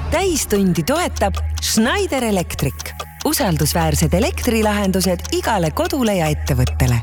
Täistundi toetab Schneider Electric. Usaldusväärsed elektrilahendused igale kodule ja ettevõttele.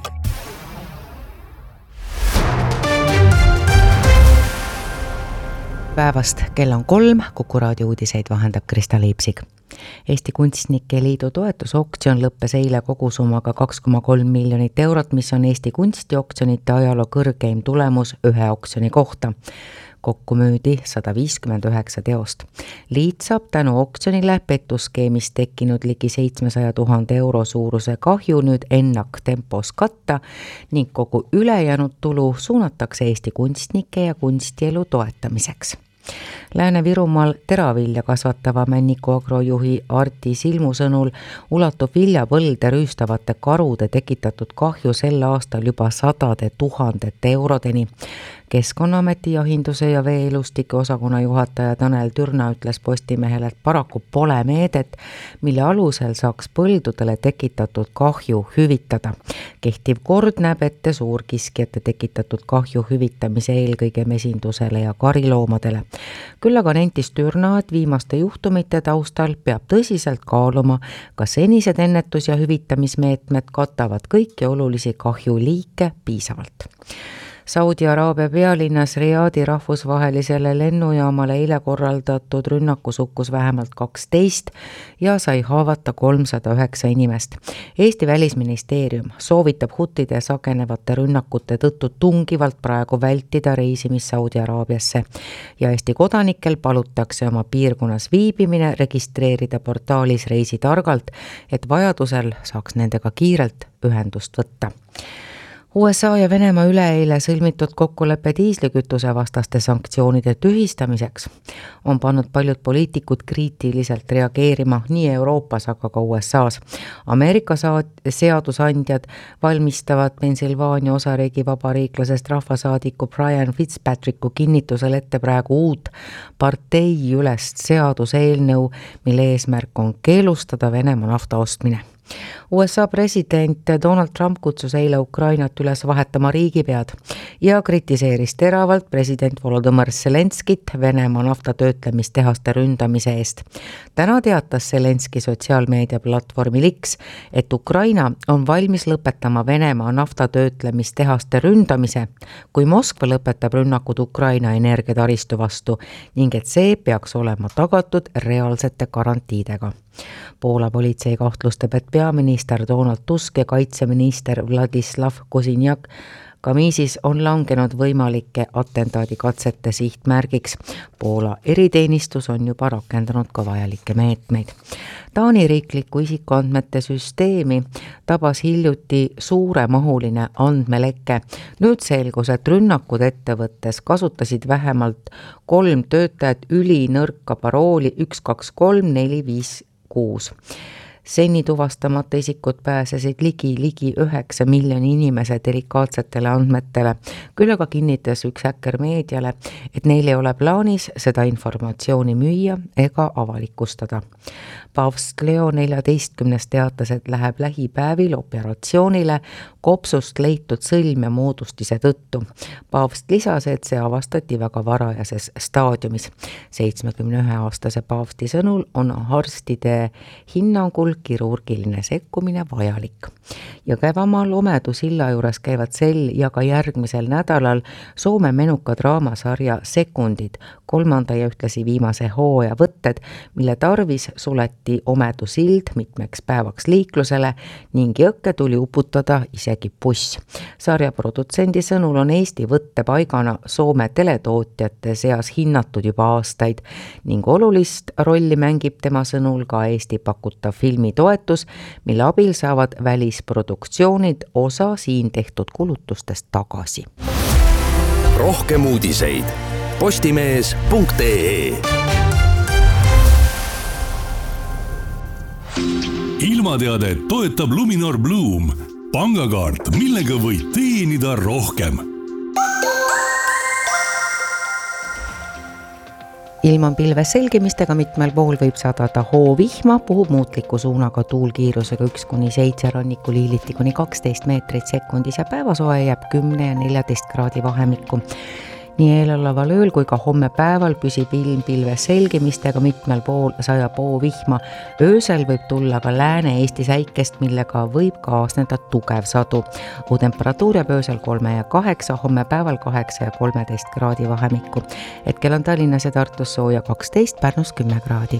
Päevast kell on 3, Kuku raadio uudiseid vahendab Krista Liipsig. Eesti Kunstnike Liidu toetusoktsioon lõppes eile kogusummaga 2,3 miljonit eurot, mis on Eesti kunstioktsionite ajaloo kõrgeim tulemus ühe oktsiooni kohta. Kokku müüdi 159 teost. Liit saab tänu oktsionile pettuskeemist tekkinud ligi 700 000 euro suuruse kahju nüüd ennaktempos katta ning kogu ülejäänud tulu suunatakse Eesti kunstnike ja kunstielu toetamiseks. Lääne-Virumaal teravilja kasvatava Männiku agrojuhi Arti Silmu sõnul ulatub viljapõlde rüüstavate karude tekitatud kahju sel aastal juba 100 000 eurodeni. Keskkonnaameti jahinduse ja veeelustike osakonna juhataja Tanel Türna ütles Postimehele, et paraku pole meedet, mille alusel saaks põldudele tekitatud kahju hüvitada. Kehtiv kord näeb ette suurkiskjate tekitatud kahju hüvitamise eelkõige mesindusele ja kariloomadele. Küll aga nentis Türna, et viimaste juhtumite taustal peab tõsiselt kaaluma, kas senised ennetus- ja hüvitamismeetmed katavad kõiki olulisi kahjuliike piisavalt. Saudi Araabia pealinnas Riadi rahvusvahelisele lennujaamale eile korraldatud rünnakus hukkus vähemalt 12 ja sai haavata 309 inimest. Eesti välisministeerium soovitab hutide sagenevate rünnakute tõttu tungivalt praegu vältida reisimist Saudi Araabiasse ja Eesti kodanikel palutakse oma piirkonnas viibimine registreerida portaalis Reisi targalt, et vajadusel saaks nendega kiirelt ühendust võtta. USA ja Venemaa üleeile sõlmitud kokkuleppe diislikütuse vastaste sanktsioonide tühistamiseks on pannud paljud poliitikud kriitiliselt reageerima nii Euroopas, aga ka USA's. Ameerika seadusandjad valmistavad Pennsylvania osariigi vabariiklasest rahvasaadiku Brian Fitzpatricku kinnitusel ette praegu uut parteiülest seaduseelnõu, mille eesmärk on keelustada Venemaa nafta ostmine. USA president Donald Trump kutsus eile Ukrainat üles vahetama riigipead ja kritiseeris teravalt president Volodõmõr Zelenskit Venemaa naftatöötlemistehaste ründamise eest. Täna teatas Zelenski sotsiaalmeedia platvormil X, et Ukraina on valmis lõpetama Venemaa naftatöötlemistehaste ründamise, kui Moskva lõpetab rünnakud Ukraina energiataristu vastu ning et see peaks olema tagatud reaalsete garantiidega. Poola politsei kahtlustab, et peaminister Donald Tusk ja kaitseminister Vladislav Kozinjak Kamiisis on langenud võimalike atentaadikatsete sihtmärgiks. Poola eriteenistus on juba rakendanud ka vajalikke meetmeid. Taani riikliku isikuandmete süsteemi tabas hiljuti suuremahuline andmeleke. Nüüd selgus, et rünnakud ettevõttes kasutasid vähemalt 3 töötajat ülinõrka parooli 123456. Seni tuvastamata isikud pääsesid ligi 9 miljoni inimese delikaatsetele andmetele. Küll aga kinnitas üks häkker meediale, et neil ei ole plaanis seda informatsiooni müüa ega avalikustada. Paavst Leo 14. teatas, et läheb lähipäevil operatsioonile kopsust leitud sõlme moodustise tõttu. Paavst lisas, et see avastati väga varajases staadiumis. 71-aastase paavsti sõnul on arstide hinnangul kirurgiline sekkumine vajalik. Jõgevamaal Omedu silla juures käivad sel ja ka järgmisel nädalal Soome menuka draamasarja Sekundid, 3. ja ühtlasi viimase hooaja võtted, mille tarvis suleti Omedu sild mitmeks päevaks liiklusele ning jõkke tuli uputada isegi buss. Sarja produtsendi sõnul on Eesti võttepaigana Soome teletootjate seas hinnatud juba aastaid ning olulist rolli mängib tema sõnul ka Eesti pakutav filmitoetus, mille abil saavad välisproduktsioonid osa siin tehtud kulutustest tagasi. Rohkem uudiseid postimees.ee. Ilmateade toetab Luminor Bloom, pangakaart, millega võid teenida rohkem. Ilm on pilves selgimistega, mitmel pool võib sadada hoovihma, puhub muutliku suunaga tuulkiirusega 1-7, rannikul hiiliti kuni 12 meetrit sekundis ja päevasoe jääb 10 ja 14 kraadi vahemikku. nii eeloleval ööl kui ka homme päeval püsib ilm pilves selgimistega, mitmel pool sajab vihma. Öösel võib tulla ka Lääne-Eesti säikest, millega võib kaasneda tugev sadu. Temperatuur jääb öösel 3 ja 8, homme päeval 8 ja 13 kraadi vahemikku. Hetkel on Tallinnas ja Tartus sooja 12, Pärnus 10 kraadi.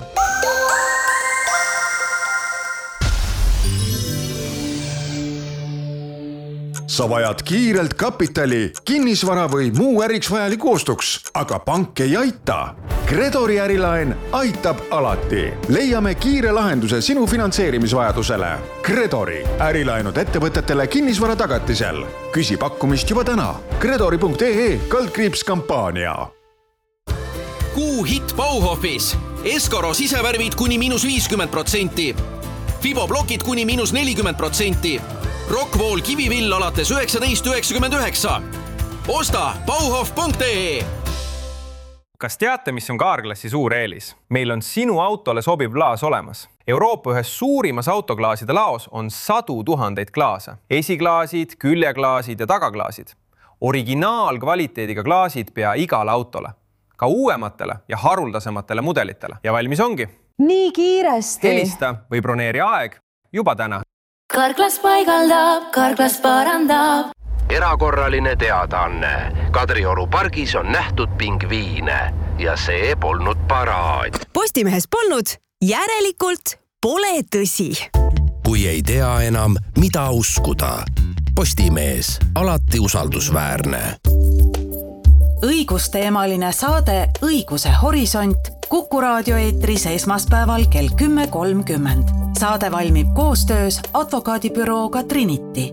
Sa vajad kiirelt kapitali, kinnisvara või muu äriks vajaliku ostuks, aga pank ei aita. Credori ärilaen aitab alati. Leiame kiire lahenduse sinu finantseerimisvajadusele. Credori ärilaenud ettevõtetele kinnisvara tagatisel. Küsi pakkumist juba täna. Credori.ee/kampaania. Kuu hitt Bauhofis. Eskaro sisevärvid kuni -50%. Fiboblokid kuni -40%. Rockwool kivivill alates 19,99. Osta bauhof.ee. Kas teate, mis on Carglassi suur eelis? Meil on sinu autole sobiv klaas olemas. Euroopa ühes suurimas autoklaaside laos on 100 000 klaase. Esiklaasid, küljeklaasid ja tagaklaasid. Originaalkvaliteediga klaasid pea igale autole. Ka uuematele ja haruldasematele mudelitele. Ja valmis ongi. Nii kiiresti. Helista või broneeri aeg juba täna. Carglass paigaldab, Carglass parandab. Erakorraline teadaanne. Kadrioru pargis on nähtud pingviine ja see polnud paraad. Postimehes polnud, järelikult pole tõsi. Kui ei tea enam, mida uskuda. Postimees, alati usaldusväärne. Õigusteemaline saade Õiguse horisont Kuku raadio eetris esmaspäeval kell 10.30. Saade valmib koostöös advokaadibürooga Trinity.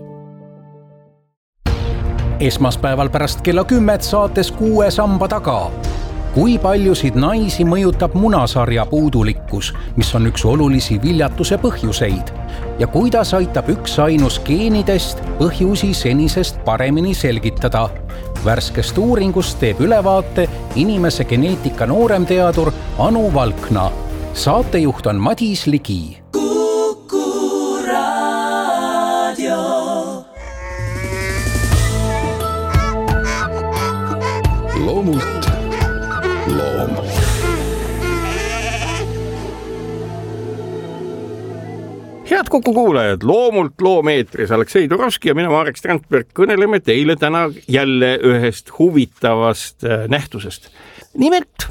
Esmaspäeval pärast kella 10 saates 6 samba taga. Kui paljusid naisi mõjutab munasarja puudulikkus, mis on üks olulisi viljatuse põhjuseid? Ja kuidas aitab üks ainus geenidest põhjusi senisest paremini selgitada? Värskest uuringust teeb ülevaate inimese geneetika nooremteadur Anu Valkna. Saatejuht on Madis Ligi. Kuku raadio. Loomult loom. Head Kuku kuulajad, Loomult loom eetris Aleksei Turovski ja mina Marek Strandberg kõneleme teile täna jälle ühest huvitavast nähtusest. Nimelt,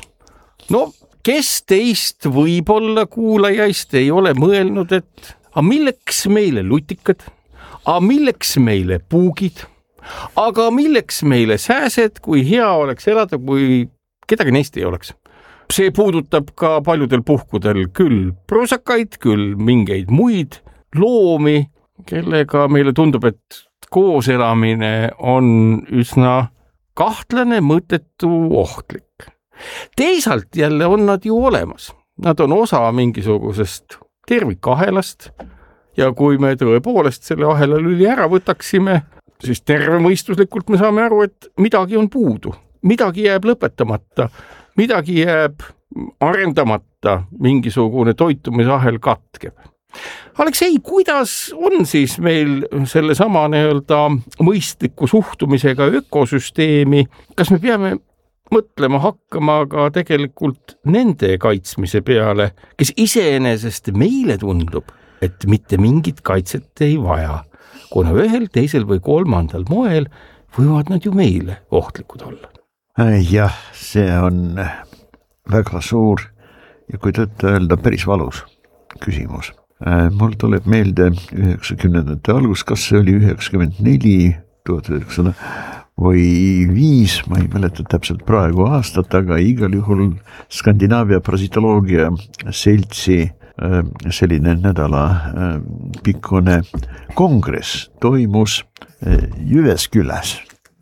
kes teist võib-olla kuulajaist ei ole mõelnud, et milleks meile lutikad, milleks meile puugid, aga milleks meile sääsed, kui hea oleks elada, kui kedagi neist ei oleks. See puudutab ka paljudel puhkudel küll prusakaid, küll mingeid muid loomi, kellega meile tundub, et koos elamine on üsna kahtlane, mõttetu, ohtlik. Teisalt jälle on nad ju olemas. Nad on osa mingisugusest tervikahelast ja kui me tõepoolest selle ahela lüli ära võtaksime, siis tervemõistuslikult me saame aru, et midagi on puudu, midagi jääb lõpetamata, midagi jääb arendamata, mingisugune toitumisahel katkeb. Aleksei, kuidas on siis meil selle sama mõistliku suhtumisega ökosüsteemi? Kas me peame mõtlema hakkama ka tegelikult nende kaitsmise peale, kes iseenesest meile tundub, et mitte mingit kaitset ei vaja, kuna ühel, teisel või kolmandal moel võivad nad ju meile ohtlikud olla? Jah, see on väga suur ja kui tõtta öelda päris valus küsimus. Mul tuleb meelde 90. algus, kas see oli 94, 1900 või 5, ma ei mäleta täpselt praegu aastat, aga igal juhul Skandinaavia parasitoloogia seltsi selline nädala pikkune kongress toimus Jyväskyläs.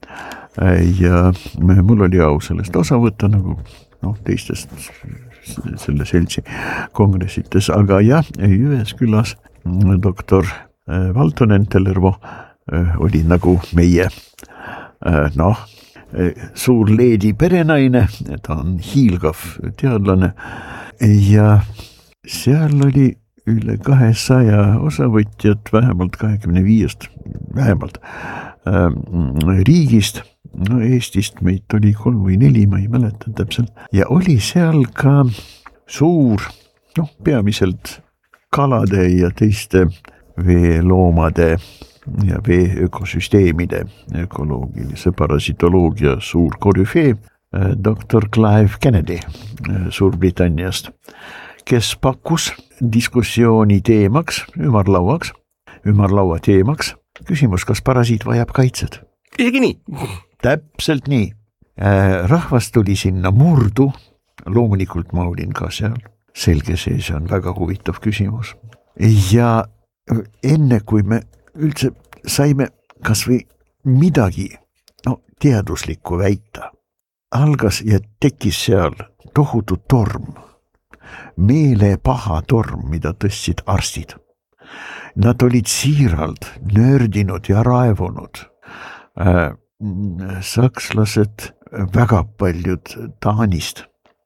Ja mul oli au sellest osa võtta nagu teistest selle seltsi kongressites, aga jah, Jyväskyläs doktor Valtonen Tellervo oli nagu meie suur leedi perenaine, ta on hiilgav teadlane ja seal oli üle 200 osavõtjat vähemalt 25 riigist. No Eestist meid oli 3 või 4, ma ei mäleta täpselt. Ja oli seal ka suur, peamiselt kalade ja teiste veeloomade ja veeökosüsteemide ökoloogilise parasitoloogia suur korüfee, doktor Clive Kennedy Suurbritanniast, kes pakkus diskussiooni teemaks, ümarlaua teemaks, küsimus, kas parasiit vajab kaitset. Isegi nii? Täpselt nii. Rahvas tuli sinna murdu, loomulikult ma olin ka seal. Selge see on väga huvitav küsimus. Ja enne kui me üldse saime kas või midagi teaduslikku väita, algas ja tekkis seal tohutu torm, meelepaha torm, mida tõstsid arstid. Nad olid siiralt nördinud ja raevunud. Sakslased, väga paljud Taanist,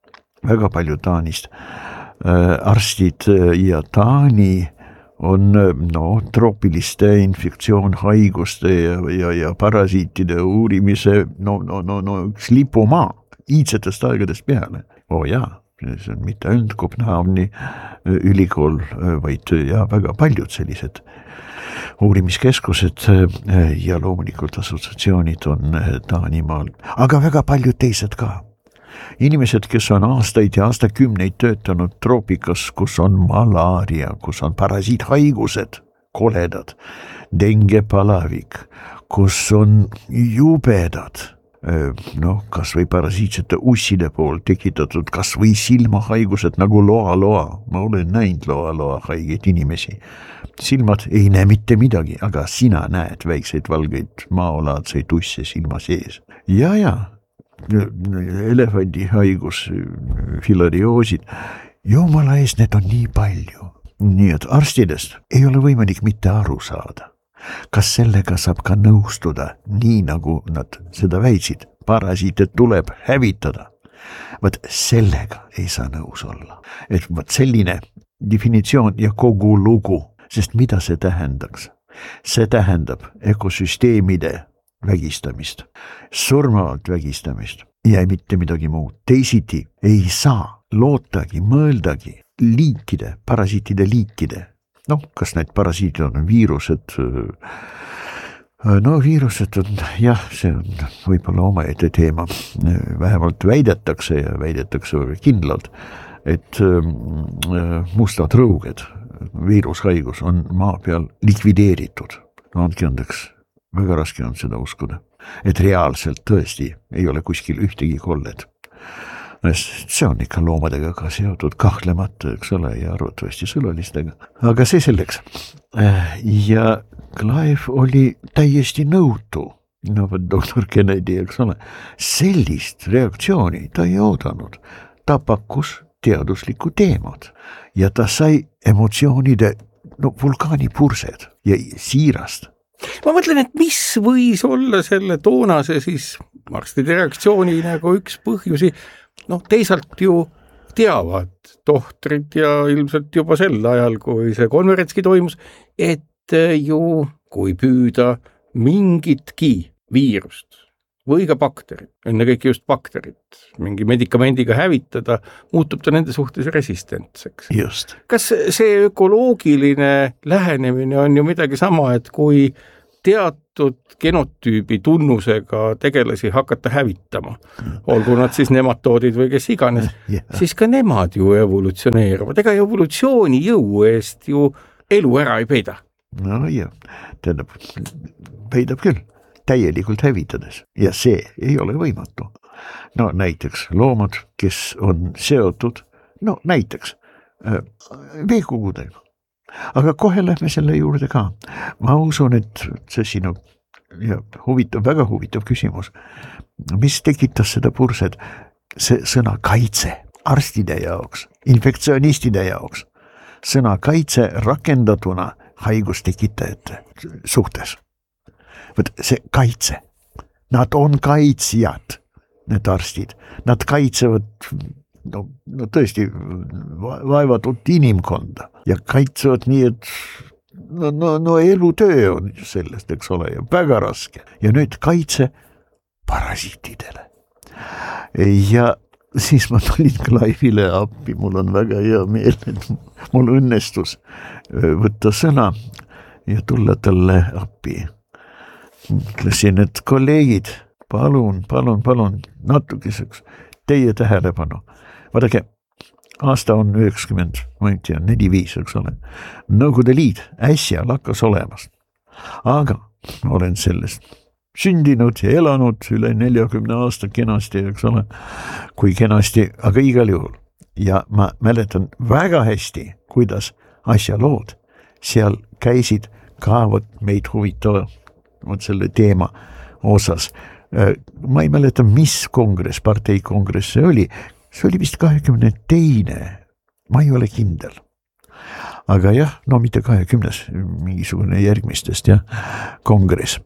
arstid ja Taani on troopiliste infektsioonhaiguste ja parasiitide uurimise üks lipumaa iidsetest aegadest peale. See on mitte ainult Kopenhaageni ülikool, vaid väga paljud sellised uurimiskeskused ja loomulikult assotsiatsioonid on Taanimaal, aga väga paljud teised ka. Inimesed, kes on aastaid ja aastakümneid töötanud troopikas, kus on malaaria, kus on parasiithaigused, koledad, dengepalavik, kus on jubedad, kas või parasiitsete usside pool tekitatud, kas või silmahaigused nagu loa. Ma olen näinud loa haigeid inimesi. Silmad ei näe mitte midagi, aga sina näed väikseid valgeid maolaadseid usse silma sees. Ja. Elefandi haigus, filarioosid, jumala eest, need on nii palju. Nii et arstidest ei ole võimalik mitte aru saada. Kas sellega saab ka nõustuda, nii nagu nad seda väitsid, parasiite tuleb hävitada. Vaat sellega ei saa nõus olla. Et vaat selline definitsioon ja kogu lugu, sest mida see tähendaks? See tähendab ökosüsteemide vägistamist, surmavalt vägistamist ja mitte midagi muud. Teisiti ei saa lootagi, mõeldagi parasiitide liikide. Kas need parasiitid on viirused? Viirused on, see on võib-olla omaette teema. Vähemalt väidetakse väga kindlalt, et mustad rõuged, viirushaigus on maa peal likvideeritud. Andke andeks. Väga raske on seda uskuda, et reaalselt tõesti ei ole kuskil ühtegi kolled. See on ikka loomadega ka seotud kahtlemata, eks ole, ja arvatavasti sõlolistega. Aga see selleks. Ja Clive oli täiesti nõutu, doktor Kennedy, eks ole, sellist reaktsiooni ta ei oodanud. Ta pakkus teaduslikku teemat ja ta sai emotsioonide vulkaanipursed ja siirast. Ma mõtlen, et mis võis olla selle toonase siis arstide reaktsiooni nagu üks põhjusi, teisalt ju teavad tohtrid ja ilmselt juba sel ajal, kui see konverentski toimus, et ju kui püüda mingitki viirust või ka bakterit, ennekõike just bakterit, mingi medikamendiga hävitada, muutub ta nende suhtes resistentseks. Just. Kas see ökoloogiline lähenemine on ju midagi sama, et kui teatud genotüübi tunnusega tegelasi hakata hävitama, olgu nad siis nematoodid või kes iganes, siis ka nemad ju evolutsioneeruvad. Ega evolutsiooni jõu eest ju elu ära ei peida. Tähendab, peidab küll. Täielikult hävitades ja see ei ole võimatu. Näiteks loomad, kes on seotud, näiteks veekogudega. Aga kohe lähme selle juurde ka. Ma usun, et see sinu väga huvitav küsimus, mis tekitas seda purset, see sõna kaitse arstide jaoks, infektsionistide jaoks, sõna kaitse rakendatuna haigustekitajate suhtes. Võt see kaitse, nad on kaitsjad, need arstid, nad kaitsevad tõesti vaevatut inimkonda. ja kaitsevad nii, et no elutöö on sellest, eks ole, ja väga raske. Ja nüüd kaitse parasiitidele. Ja siis ma tulin Clive'ile appi, mul on väga hea meel, et mul õnnestus võtta sõna ja tulla talle appi. Ütlesin, et kolleegid, palun natukeseks teie tähelepanu. Vaadake, aasta on 90, ma ei tea, 4-5, eks ole. Nõukogude Liit äsja lakkas olemas. Aga olen sellest sündinud ja elanud üle 40 aasta kenasti, eks ole, kui kenasti, aga igal juhul. Ja ma mäletan väga hästi, kuidas asja lood seal käisid ka meid huvitava selle teema osas. Ma ei mäleta, mis kongress, partei kongress see oli vist 22. Ma ei ole kindel. Aga jah, no mitte 20, mingisugune järgmistest kongress.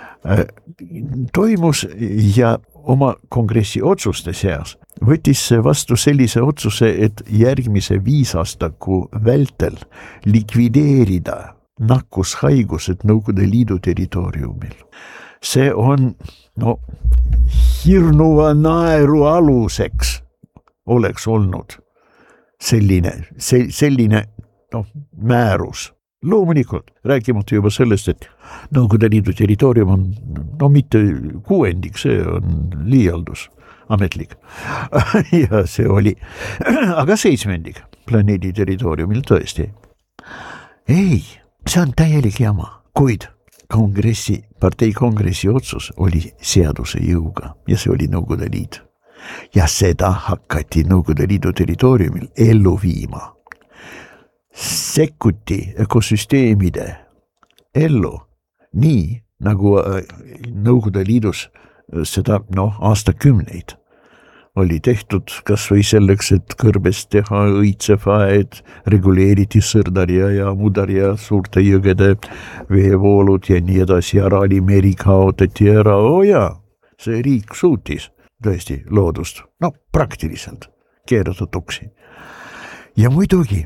Toimus ja oma kongressi otsuste seas võttis vastu sellise otsuse, et järgmise 5 aastaku vältel likvideerida nakkushaigused Nõukogude Liidu territooriumil. See on hirnuva naeru aluseks oleks olnud selline määrus. Loomulikult, rääkimata juba sellest, et Nõukogude Liidu territoorium on mitte 6, see on liialdus ametlik. Ja see oli, aga 7 planeedi territooriumil tõesti. Ei, see on täielik jama, kuid partei kongressi otsus oli seaduse jõuga ja see oli Nõukogude Liit. Ja seda hakati Nõukogude Liidu territooriumil ellu viima. Sekkuti ökosüsteemide ellu nii, nagu Nõukogude Liidus seda aastakümneid oli tehtud kas või selleks, et kõrbest teha õitsefaed, reguleeriti Sõrdarja ja Mudarja suurte jõgede veevoolud ja nii edasi, Araali meri kaotati ära. See riik suutis tõesti loodust, praktiliselt keerata tuksi. Ja muidugi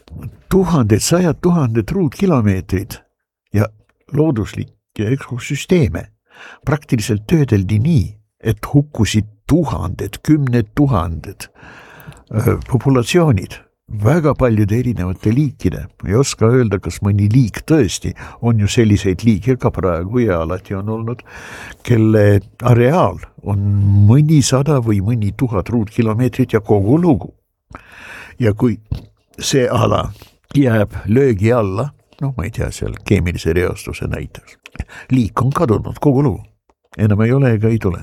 100 000 ruutkilomeetrid ja looduslik ja ökosüsteeme praktiliselt töödeldi nii, et hukkusid 1000, 10 000 populatsioonid, väga paljude erinevate liikide. Ei oska öelda, kas mõni liik tõesti on ju selliseid liike ka praegu ja alati on olnud, kelle areaal on mõnisada või mõni 1000 ruutkilomeetrit ja kogu lugu. Ja kui see ala jääb löögi alla, ma ei tea, seal keemilise reostuse näiteks, liik on kadunud kogu lugu, enam ei ole ega ei tule.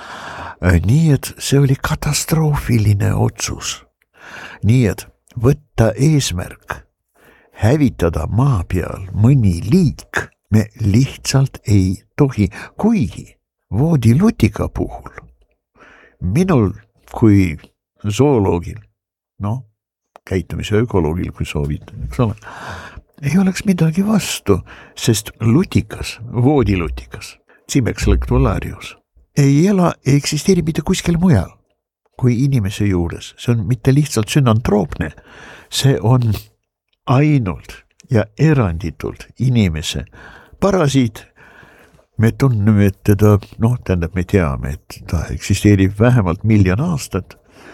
Nii et see oli katastroofiline otsus. Nii et võtta eesmärk hävitada maa peal mõni liik me lihtsalt ei tohi, kuigi voodilutika puhul minul kui zooloogil, käitumise ökoloogil, kui soovid, eks ole, ei oleks midagi vastu, sest lutikas, voodilutikas, Cimex lectularius, ei eksisteeri mitte kuskil mujal kui inimese juures. See on mitte lihtsalt sünantroopne, see on ainult ja eranditult inimese parasiit. Me tunneme, et teda, me teame, et ta eksisteerib vähemalt 1 miljon aastat,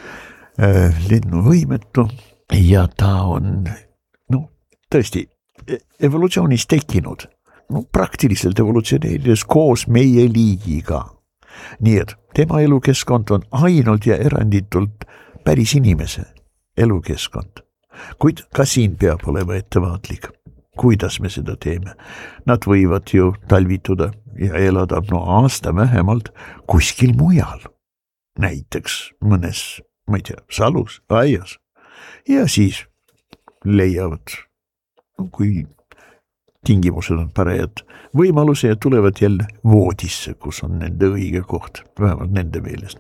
linnuvõimetu ja ta on tõesti evolutsioonis tekkinud, praktiliselt evolutsioneerides koos meie liigiga. Nii et tema elukeskkond on ainult ja eranditult päris inimese elukeskkond. Kuid ka siin peab olema ettevaatlik, kuidas me seda teeme. Nad võivad ju talvituda ja elada aasta vähemalt kuskil mujal. Näiteks mõnes, ma ei tea, salus, aias. Ja siis leiavad, kui tingimused on parajad võimaluse ja tulevad jälle voodisse, kus on nende õige koht, vähemalt nende meelest.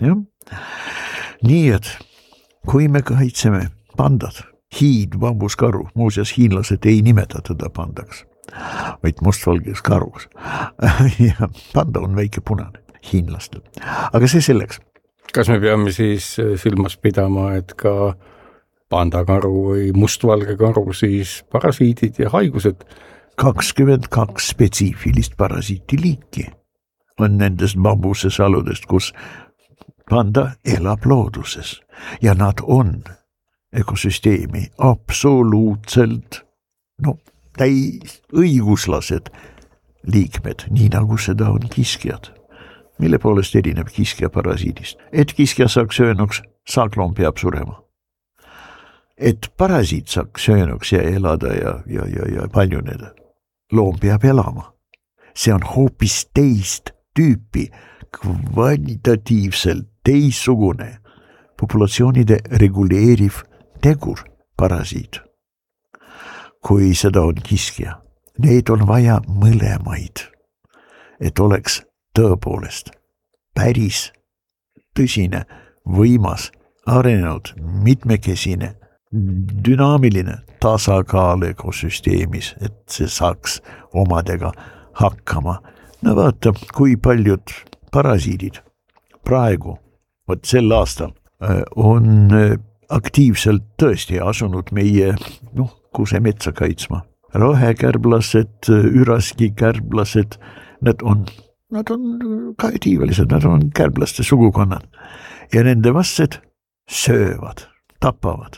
Nii et kui me kaitseme pandad, hiidbambuskaru, muuseas hiinlased ei nimeta teda pandaks, vaid mustvalges karuks. Ja panda on väike punane hiinlastel. Aga see selleks. Kas me peame siis silmas pidama, et ka pandakaru või mustvalge karu, siis parasiidid ja haigused. 22 spetsiifilist parasiitiliiki on nendest bambusesaludest, kus panda elab looduses ja nad on ökosüsteemi absoluutselt täis õiguslased liikmed, nii nagu seda on kiskjad. Mille poolest erineb kiskja parasiidist? Et kiskja saaks söönuks, saakloom peab surema. Et parasiit saaks söönuks ja elada ja paljuneda, loom peab elama. See on hoopis teist tüüpi, kvalitatiivselt teissugune populatsioonide reguleeriv tegur parasiit, kui seda on kiskja. Neid on vaja mõlemaid, et oleks tõepoolest päris tõsine, võimas, arenenud, mitmekesine, dünaamiline tasakaal ökosüsteemis, et see saaks omadega hakkama. No vaata, kui paljud parasiidid praegu, sel aastal, on aktiivselt tõesti asunud meie kuusemetsa kaitsma. Rohekärblased, üraskikärblased, nad on kaetiivelised, nad on kärblaste sugukonnad ja nende vastsed söövad, tapavad.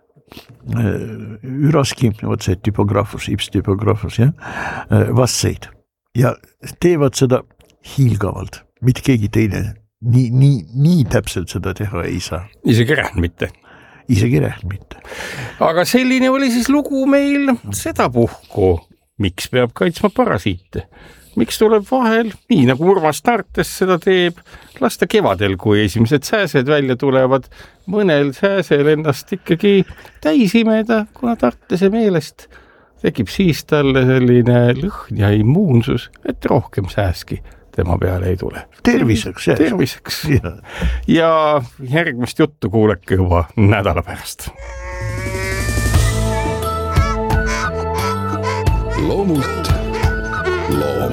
Üraski, see typografus, ipstypografus, vastseid ja teevad seda hiilgavalt, mitte keegi teine nii täpselt seda teha ei saa. Isegi rähn mitte. Aga selline oli siis lugu meil sedapuhku. Miks peab kaitsma parasiite? Miks tuleb vahel, nii nagu Urmas Tartes seda teeb, lasta kevadel, kui esimesed sääsed välja tulevad, mõnel sääsel ennast ikkagi täis imeda, kuna Tartese meelest tekib siis talle selline lõhn ja immuunsus, et rohkem sääski tema peale ei tule. Terviseks. Ja järgmist juttu kuuleke juba nädala pärast. Loomult loom.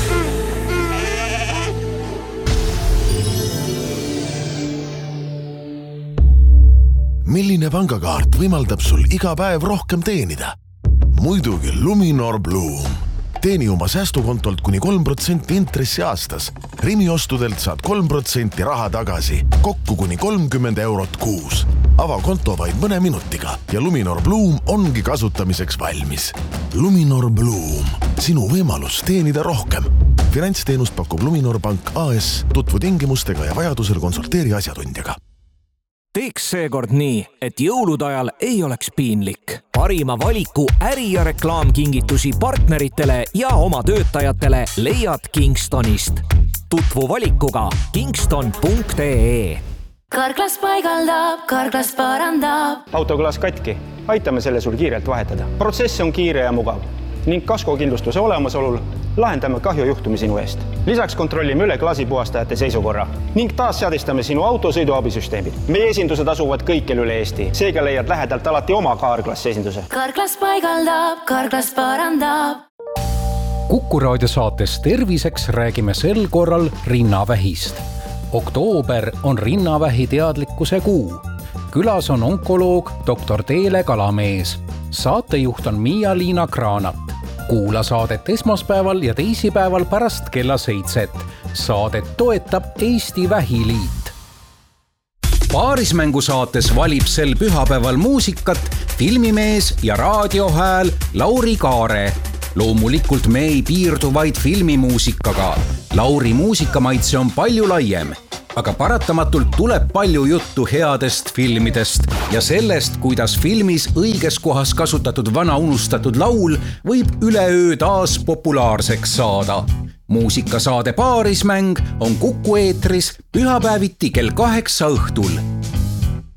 Milline pangakaart võimaldab sul iga päev rohkem teenida? Muidugi Luminor Bloom. Teeni oma säästukontolt kuni 3% intressi aastas. Rimi ostudelt saad 3% raha tagasi, kokku kuni 30 eurot kuus. Ava konto vaid mõne minutiga ja Luminor Bloom ongi kasutamiseks valmis. Luminor Bloom, sinu võimalus teenida rohkem. Finantsteenust pakub Luminor Pank AS, tutvu tingimustega ja vajadusel konsulteeri asjatundjaga. Teeks seekord nii, et jõulude ajal ei oleks piinlik. Parima valiku äri- ja reklaamkingitusi partneritele ja oma töötajatele leiad Kingstonist. Tutvu valikuga kingston.ee. Karklas paigaldab, Karklas parandab. Autoklaas katki, aitame selle sul kiirelt vahetada. Protsess on kiire ja mugav ning kaskokindlustuse olemasolul lahendame kahjujuhtumi sinu eest. Lisaks kontrollime üle klaasipuhastajate seisukorra ning taas seadistame sinu auto sõiduabisüsteemid. Meie esindused asuvad kõikjal üle Eesti, seega leiad lähedalt alati oma Karklassi esinduse. Karklas paigaldab, Karklas parandab. Kuku raadio saates Terviseks räägime sel korral rinnavähist. Oktoober on rinnavähi teadlikkuse kuu. Külas on onkoloog Dr. Teele Kalamees. Saatejuht on Miia-Liina Kraanat. Kuula saadet esmaspäeval ja teisipäeval pärast kella 7. Saadet toetab Eesti Vähiliit. Paarismängu saates valib sel pühapäeval muusikat filmimees ja raadiohääl Lauri Kaare. Loomulikult me ei piirdu vaid filmimuusikaga. Lauri muusikamaitse on palju laiem, aga paratamatult tuleb palju juttu headest filmidest ja sellest, kuidas filmis õiges kohas kasutatud vana unustatud laul võib üleöö taas populaarseks saada. Muusikasaade Paarismäng on Kuku eetris pühapäeviti kell 8 õhtul.